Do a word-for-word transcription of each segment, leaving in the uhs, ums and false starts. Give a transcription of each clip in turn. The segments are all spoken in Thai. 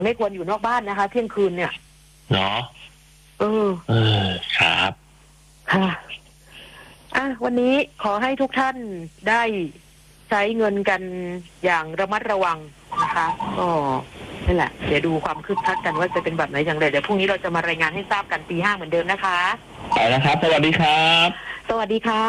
ไม่ควรอยู่นอกบ้านนะคะเที่ยงคืนเนี่ยเนาะเออเออครับค่ะอ่ะวันนี้ขอให้ทุกท่านได้ใช้เงินกันอย่างระมัดระวังนะคะก็นี่แหละเดี๋ยวดูความคืบหน้ากันว่าจะเป็นแบบไหนอย่างไรเดี๋ยวพรุ่งนี้เราจะมารายงานให้ทราบกันตีห้าเหมือนเดิมนะคะไปแล้วครับสวัสดีครับสวัสดีค่ะ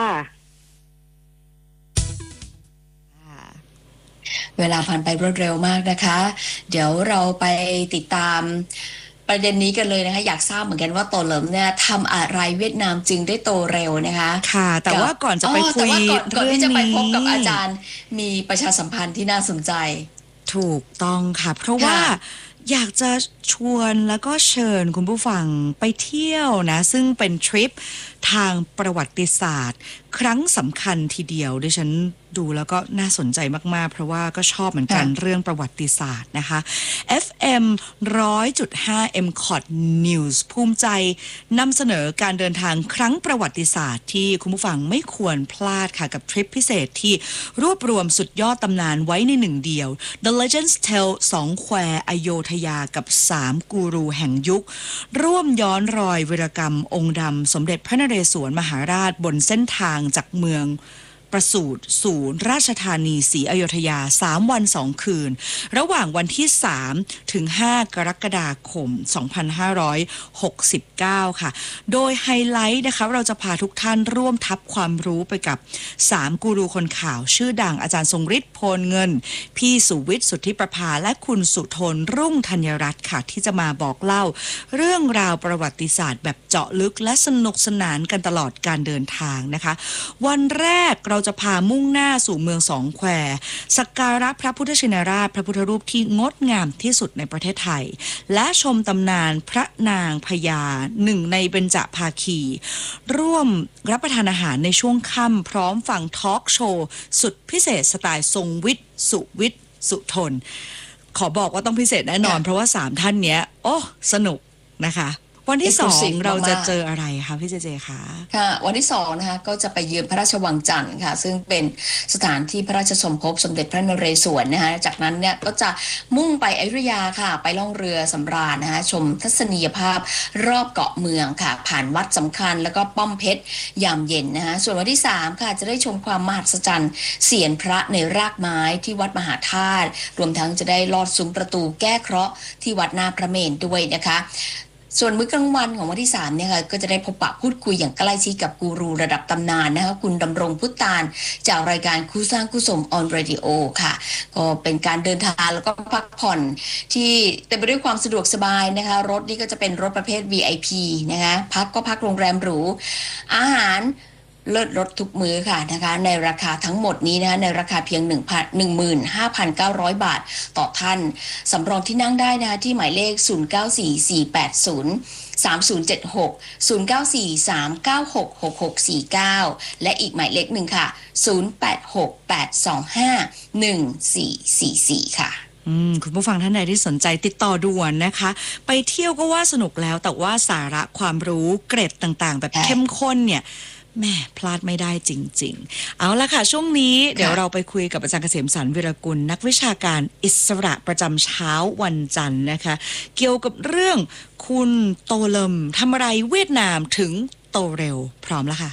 เวลาผ่านไปรวดเร็วมากนะคะเดี๋ยวเราไปติดตามประเด็นนี้กันเลยนะคะอยากทราบเหมือนกันว่าโตเหลิมเนี่ยทำอะไรเวียดนามจึงได้โตเร็วนะคะค่ะแต่ว่าก่อนจะไปคุยก่อนที่จะไปพบกับอาจารย์มีประชาสัมพันธ์ที่น่าสนใจถูกต้องค่ะเพราะว่าอยากจะชวนแล้วก็เชิญคุณผู้ฟังไปเที่ยวนะซึ่งเป็นทริปทางประวัติศาสตร์ครั้งสำคัญทีเดียวดิฉันดูแล้วก็น่าสนใจมากๆเพราะว่าก็ชอบเหมือนกันเรื่องประวัติศาสตร์นะคะ เอฟ เอ็ม หนึ่งร้อยจุดห้า เอ็ม คอท News ภูมิใจนำเสนอการเดินทางครั้งประวัติศาสตร์ที่คุณผู้ฟังไม่ควรพลาดค่ะกับทริปพิเศษที่รวบรวมสุดยอดตำนานไว้ในหนึ่งเดียว The Legends Tell สองแควอโยธยากับสามกูรูแห่งยุคร่วมย้อนรอยวีรกรรมองค์ดำสมเด็จพระนเรศวรมหาราชบนเส้นทางจากเมืองประสูติสู่ราชธานีศรีอยุธยาสามวันสองคืนระหว่างวันที่สามถึงห้ากรกฎาคมสองพันห้าร้อยหกสิบเก้าค่ะโดยไฮไลท์นะคะเราจะพาทุกท่านร่วมทับความรู้ไปกับสามกูรูคนข่าวชื่อดังอาจารย์ทรงฤทธิ์โพลเงินพี่สุวิทย์สุทธิประภาและคุณสุทนรุ่งธัญรัตน์ค่ะที่จะมาบอกเล่าเรื่องราวประวัติศาสตร์แบบเจาะลึกและสนุกสนานกันตลอดการเดินทางนะคะวันแรกเราจะพามุ่งหน้าสู่เมืองสองแควสักการะพระพุทธชินราชพระพุทธรูปที่งดงามที่สุดในประเทศไทยและชมตำนานพระนางพญาหนึ่งในเบญจภาคีร่วมรับประทานอาหารในช่วงค่ำพร้อมฟังทอล์กโชว์สุดพิเศษสไตล์ทรงวิทย์สุวิทย์สุทนขอบอกว่าต้องพิเศษแน่นอนเพราะว่าสามท่านเนี้ยโอ้สนุกนะคะวันที่สองเราจะเจออะไรคะพี่เจเจคะค่ะวันที่สองนะคะก็จะไปเยือนพระราชวังจันทร์ค่ะซึ่งเป็นสถานที่พระราชสมภพสมเด็จพระนเรศวรนะคะจากนั้นเนี่ยก็จะมุ่งไปอยุธยาค่ะไปล่องเรือสำราญนะคะชมทัศนียภาพรอบเกาะเมืองค่ะผ่านวัดสำคัญแล้วก็ป้อมเพชรยามเย็นนะคะส่วนวันที่สามค่ะจะได้ชมความมหัศจรรย์เสียนพระในรากไม้ที่วัดมหาธาตุรวมทั้งจะได้ลอดซุ้มประตูแก้เคราะห์ที่วัดนาพระเมรุด้วยนะคะส่วนมื้อกลางวันของวันที่สามเนี่ยค่ะก็จะได้พบปะพูดคุยอย่างใกล้ชิดกับกูรูระดับตำนานนะคะคุณดำรงพุทธานจากรายการคู่สร้างคู่สมออนเรดิโอค่ะก็เป็นการเดินทางแล้วก็พักผ่อนที่เต็มไปด้วยความสะดวกสบายนะคะรถนี่ก็จะเป็นรถประเภท วี ไอ พี นะคะพักก็พักโรงแรมหรูอาหารเลิศรสทุกมื้อค่ะนะคะในราคาทั้งหมดนี้นะคะในราคาเพียง หนึ่งหมื่นห้าพันเก้าร้อย บาทต่อท่านสำรองที่นั่งได้นะคะที่หมายเลขศูนย์ เก้า สี่ สี่ แปด ศูนย์ สาม ศูนย์ เจ็ด หก ศูนย์ เก้า สี่ สาม เก้า หก หก หก สี่ เก้าและอีกหมายเลขหนึ่งค่ะศูนย์ แปด หก แปด สอง ห้า หนึ่ง สี่ สี่ สี่ค่ะคุณผู้ฟังท่านใดที่สนใจติดต่อด่วนนะคะไปเที่ยวก็ว่าสนุกแล้วแต่ว่าสาระความรู้เกร็ดต่างๆแบบเข้มข้นเนี่ยแม่พลาดไม่ได้จริงๆเอาละค่ะช่วงนี้เดี๋ยวเราไปคุยกับอาจารย์เกษมสรร วีรกุลนักวิชาการอิสระประจำเช้าวันจันทร์นะคะเกี่ยวกับเรื่องคุณโตเลิมทำอะไรเวียดนามถึงโตเร็วพร้อมแล้วค่ะ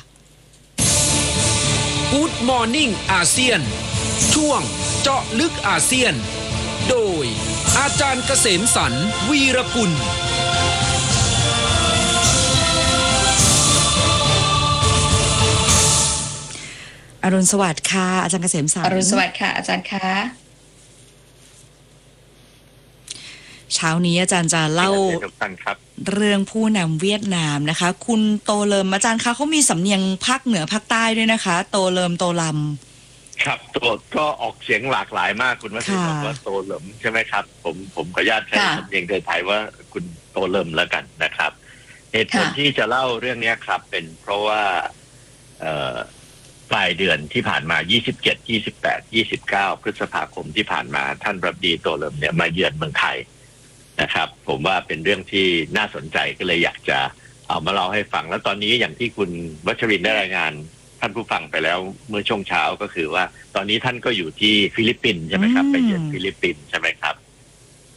Good Morning อาเซียนช่วงเจาะลึกอาเซียนโดยอาจารย์เกษมสรร วีรกุลอรุณสวัสดิ์ค่ะอาจารย์เกษมสรรอรุณสวัสดิ์ค่ะอาจารย์คะเช้านี้อาจารย์จะเล่าเรื่องผู้นำเวียดนามนะคะคุณโตเลิมอาจารย์คะเขามีสำเนียงภาคเหนือภาคใต้ด้วยนะคะโตเลิมโตลำครับตัวก็ออกเสียงหลากหลายมากคุณวัชรินบอกว่าโตเลิมใช่ไหมครับผมผมขออนุญาตใช้สำเนียงไทยๆว่าคุณโตเลิมแล้วกันนะครับเหตุผลที่จะเล่าเรื่องนี้ครับเป็นเพราะว่าเอ่อปลายเดือนที่ผ่านมายี่สิบเจ็ด ยี่สิบแปด ยี่สิบเก้าพฤษภาคมที่ผ่านมาท่านรัฐมนตรีโตเลิมเนี่ยมาเยือนเมืองไทยนะครับผมว่าเป็นเรื่องที่น่าสนใจก็เลยอยากจะเอามาเล่าให้ฟังแล้วตอนนี้อย่างที่คุณวัชรินทร์ได้รายงานท่านผู้ฟังไปแล้วเมื่อช่วงเช้าก็คือว่าตอนนี้ท่านก็อยู่ที่ฟิลิปปินส์ใช่ไหมครับไปเยือนฟิลิปปินส์ใช่ไหมครับ